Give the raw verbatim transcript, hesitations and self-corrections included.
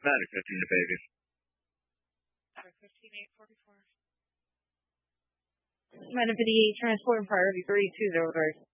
Matic fifteen to Vegas. fifteen eight forty-four. Matic fifty-eight, transport priority three two zero three.